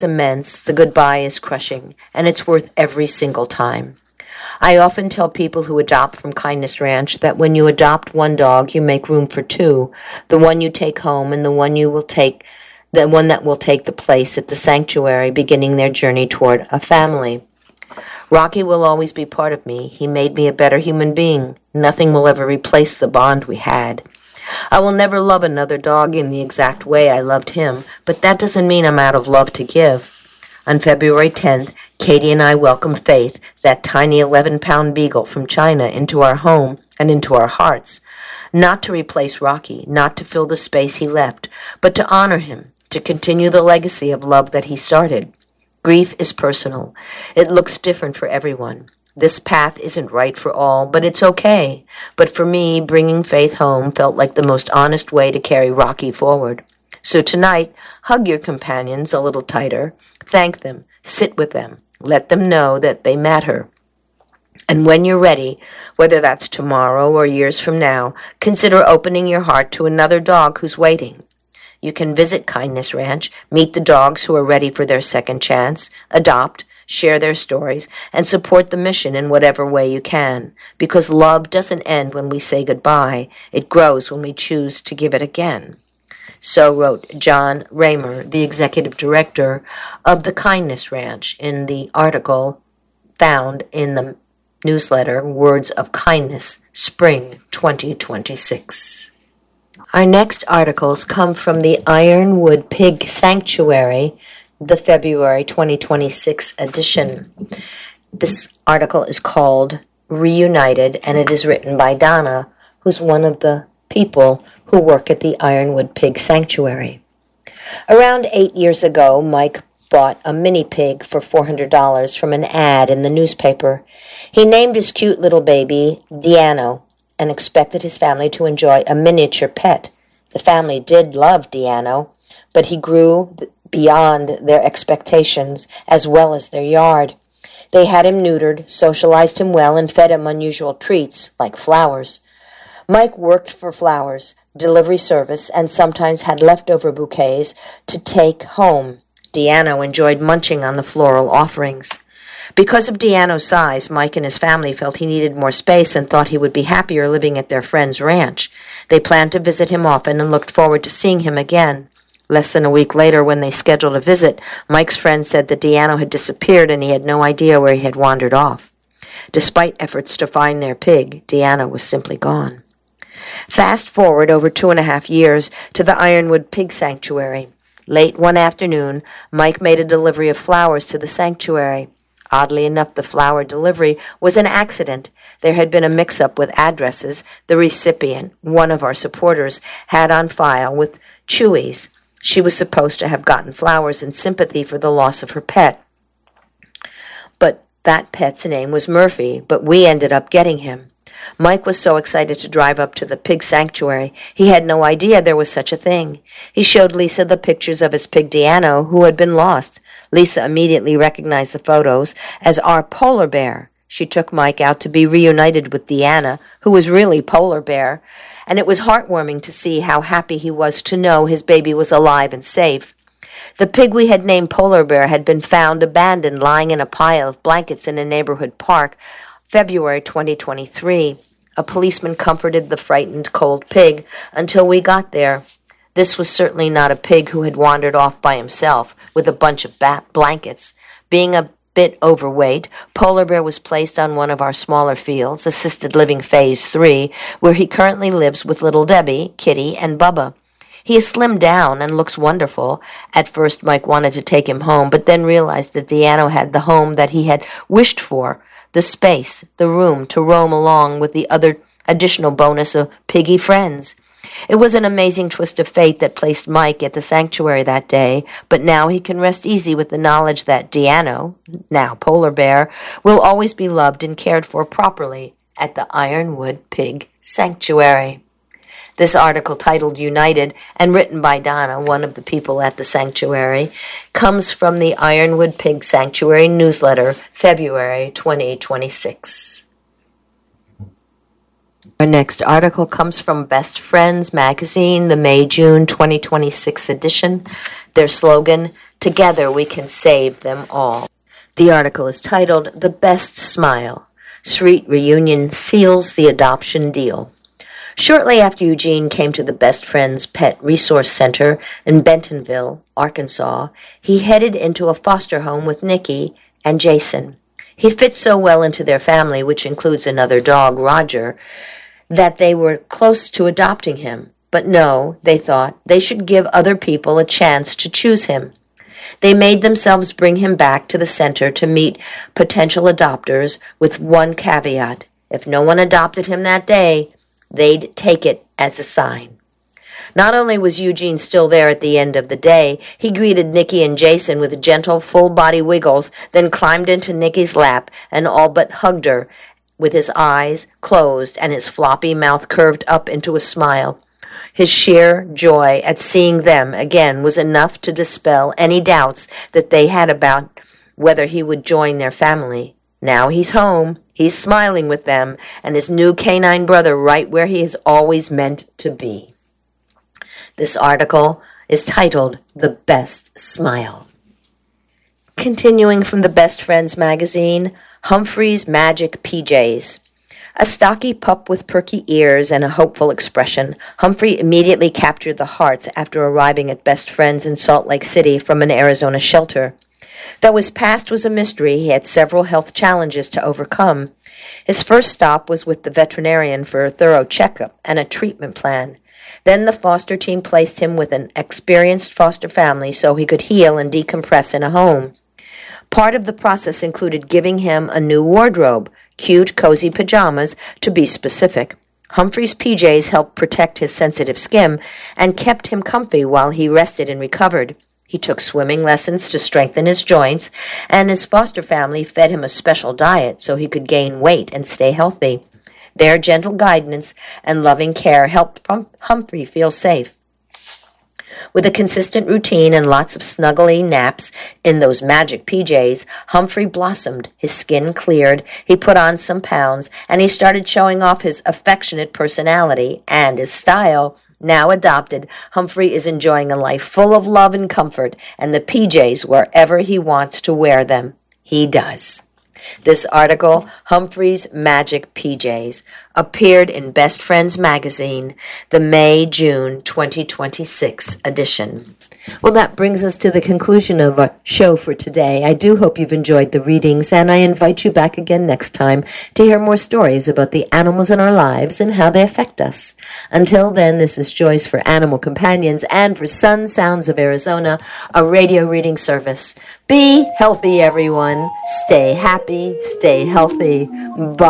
immense, the goodbye is crushing, and it's worth every single time. I often tell people who adopt from Kindness Ranch that when you adopt one dog, you make room for two, the one you take home and the one that will take the place at the sanctuary, beginning their journey toward a family. Rocky will always be part of me. He made me a better human being. Nothing will ever replace the bond we had. I will never love another dog in the exact way I loved him, but that doesn't mean I'm out of love to give. On February 10th, Katie and I welcomed Faith, that tiny 11-pound beagle from China, into our home and into our hearts. Not to replace Rocky, not to fill the space he left, but to honor him, to continue the legacy of love that he started. Grief is personal. It looks different for everyone. This path isn't right for all, but it's okay. But for me, bringing Faith home felt like the most honest way to carry Rocky forward. So tonight, hug your companions a little tighter. Thank them. Sit with them. Let them know that they matter. And when you're ready, whether that's tomorrow or years from now, consider opening your heart to another dog who's waiting. You can visit Kindness Ranch, meet the dogs who are ready for their second chance, adopt, share their stories, and support the mission in whatever way you can. Because love doesn't end when we say goodbye. It grows when we choose to give it again. So wrote John Raymer, the executive director of the Kindness Ranch, in the article found in the newsletter Words of Kindness, Spring 2026. Our next articles come from the Ironwood Pig Sanctuary, the February 2026 edition. This article is called Reunited, and it is written by Donna, who's one of the people who work at the Ironwood Pig Sanctuary. Around 8 years ago, Mike bought a mini pig for $400 from an ad in the newspaper. He named his cute little baby Diano and expected his family to enjoy a miniature pet. The family did love Diano, but he grew beyond their expectations as well as their yard. They had him neutered, socialized him well, and fed him unusual treats like flowers. Mike worked for Flowers delivery service and sometimes had leftover bouquets to take home. Diano enjoyed munching on the floral offerings. Because of Diano's size, Mike and his family felt he needed more space and thought he would be happier living at their friend's ranch. They planned to visit him often and looked forward to seeing him again. Less than a week later, when they scheduled a visit, Mike's friend said that Diano had disappeared and he had no idea where he had wandered off. Despite efforts to find their pig, Diano was simply gone. Fast forward over 2.5 years to the Ironwood Pig Sanctuary. Late one afternoon, Mike made a delivery of flowers to the sanctuary. Oddly enough, the flower delivery was an accident. There had been a mix-up with addresses the recipient, one of our supporters, had on file with Chewy's. She was supposed to have gotten flowers in sympathy for the loss of her pet. But that pet's name was Murphy, but we ended up getting him. Mike was so excited to drive up to the pig sanctuary, he had no idea there was such a thing. He showed Lisa the pictures of his pig Diano, who had been lost. Lisa immediately recognized the photos as our polar bear. She took Mike out to be reunited with Deanna, who was really Polar Bear, and it was heartwarming to see how happy he was to know his baby was alive and safe. The pig we had named Polar Bear had been found abandoned lying in a pile of blankets in a neighborhood park, February 2023. A policeman comforted the frightened, cold pig until we got there. This was certainly not a pig who had wandered off by himself with a bunch of blankets. Being a bit overweight, Polar Bear was placed on one of our smaller fields, Assisted Living Phase 3, where he currently lives with little Debbie, Kitty, and Bubba. He is slimmed down and looks wonderful. At first, Mike wanted to take him home, but then realized that Diano had the home that he had wished for, the space, the room to roam along with the other additional bonus of piggy friends. It was an amazing twist of fate that placed Mike at the sanctuary that day, but now he can rest easy with the knowledge that Diano, now Polar Bear, will always be loved and cared for properly at the Ironwood Pig Sanctuary. This article, titled United and written by Donna, one of the people at the sanctuary, comes from the Ironwood Pig Sanctuary newsletter, February 2026. Our next article comes from Best Friends magazine, the May-June 2026 edition. Their slogan, Together we can save them all. The article is titled The Best Smile. Sweet Reunion Seals the Adoption Deal. Shortly after Eugene came to the Best Friends Pet Resource Center in Bentonville, Arkansas, he headed into a foster home with Nikki and Jason. He fit so well into their family, which includes another dog, Roger, that they were close to adopting him. But no, they thought, they should give other people a chance to choose him. They made themselves bring him back to the center to meet potential adopters with one caveat. If no one adopted him that day, they'd take it as a sign. Not only was Eugene still there at the end of the day, he greeted Nikki and Jason with gentle full-body wiggles, then climbed into Nikki's lap and all but hugged her with his eyes closed and his floppy mouth curved up into a smile. His sheer joy at seeing them again was enough to dispel any doubts that they had about whether he would join their family. Now he's home, he's smiling with them, and his new canine brother right where he has always meant to be. This article is titled The Best Smile. Continuing from the Best Friends magazine, Humphrey's Magic PJs. A stocky pup with perky ears and a hopeful expression, Humphrey immediately captured the hearts after arriving at Best Friends in Salt Lake City from an Arizona shelter. Though his past was a mystery, he had several health challenges to overcome. His first stop was with the veterinarian for a thorough checkup and a treatment plan. Then the foster team placed him with an experienced foster family so he could heal and decompress in a home. Part of the process included giving him a new wardrobe, cute, cozy pajamas, to be specific. Humphrey's PJs helped protect his sensitive skin and kept him comfy while he rested and recovered. He took swimming lessons to strengthen his joints, and his foster family fed him a special diet so he could gain weight and stay healthy. Their gentle guidance and loving care helped Humphrey feel safe. With a consistent routine and lots of snuggly naps in those magic PJs, Humphrey blossomed. His skin cleared, he put on some pounds, and he started showing off his affectionate personality and his style. Now adopted, Humphrey is enjoying a life full of love and comfort, and the PJs wherever he wants to wear them. He does. This article, Humphrey's Magic PJs, appeared in Best Friends magazine, the May-June 2026 edition. Well, that brings us to the conclusion of our show for today. I do hope you've enjoyed the readings, and I invite you back again next time to hear more stories about the animals in our lives and how they affect us. Until then, this is Joyce for Animal Companions and for Sun Sounds of Arizona, a radio reading service. Be healthy, everyone. Stay happy. Stay healthy. Bye.